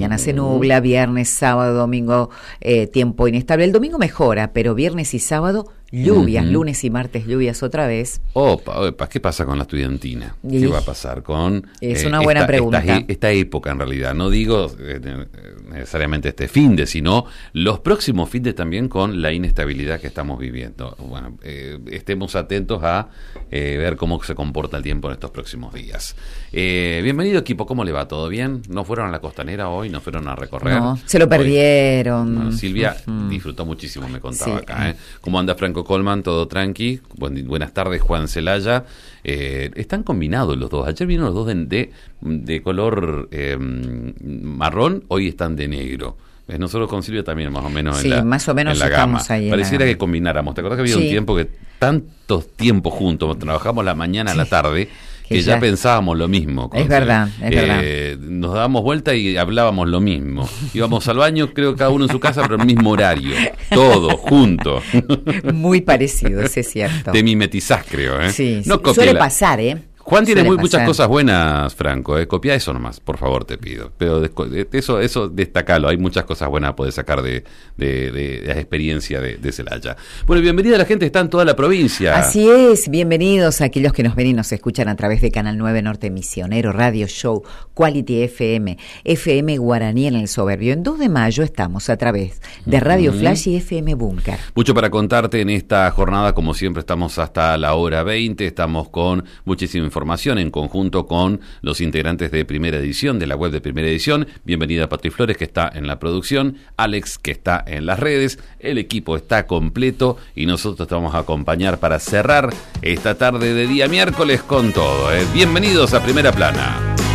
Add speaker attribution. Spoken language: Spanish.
Speaker 1: mañana se nubla, viernes, sábado, domingo tiempo inestable. El domingo mejora, pero viernes y sábado lluvias, lunes y martes lluvias otra vez.
Speaker 2: Opa, ¿qué pasa con la estudiantina? ¿Qué va a pasar con
Speaker 1: es una buena pregunta.
Speaker 2: Esta época en realidad? No digo necesariamente este finde, sino los próximos findes también con la inestabilidad que estamos viviendo. Bueno, estemos atentos a ver cómo se comporta el tiempo en estos próximos días. Bienvenido equipo, ¿cómo le va? ¿Todo bien? ¿No fueron a la costanera hoy? ¿No fueron a recorrer?
Speaker 1: No, se lo perdieron.
Speaker 2: Bueno, Silvia disfrutó muchísimo, me contaba acá. ¿Cómo anda Franco Colman? ¿Todo tranqui? Buenas tardes, Juan Celaya. Están combinados los dos. Ayer vinieron los dos de color marrón, hoy están de negro. Nosotros con Silvia también más o menos en la
Speaker 1: más o menos
Speaker 2: en la
Speaker 1: estamos
Speaker 2: gama.
Speaker 1: Ahí
Speaker 2: pareciera que combináramos. ¿Te acordás que había un tiempo que tantos tiempos juntos, trabajamos la mañana a la tarde, que ya pensábamos lo mismo?
Speaker 1: Es verdad.
Speaker 2: Nos dábamos vuelta y hablábamos lo mismo. Íbamos al baño, creo cada uno en su casa, pero en el mismo horario. Todo, juntos.
Speaker 1: Muy parecido, es cierto.
Speaker 2: Te mimetizás, creo.
Speaker 1: Sí, no suele pasar,
Speaker 2: Juan tiene muchas cosas buenas, Franco. Copia eso nomás, por favor, te pido. Pero eso destacalo. Hay muchas cosas buenas a poder sacar de la experiencia de Celaya. Bueno, bienvenida a la gente que está en toda la provincia.
Speaker 1: Así es, bienvenidos a aquellos que nos ven y nos escuchan a través de Canal 9 Norte Misionero, Radio Show, Quality FM, FM Guaraní en el Soberbio. En 2 de mayo estamos a través de Radio Flash y FM Búnker.
Speaker 2: Mucho para contarte en esta jornada, como siempre estamos hasta la hora 20, estamos con muchísima información en conjunto con los integrantes de Primera Edición, de la web de Primera Edición. Bienvenida Patri Flores, que está en la producción, Alex, que está en las redes, el equipo está completo y nosotros te vamos a acompañar para cerrar esta tarde de día miércoles con todo. Bienvenidos a Primera Plana.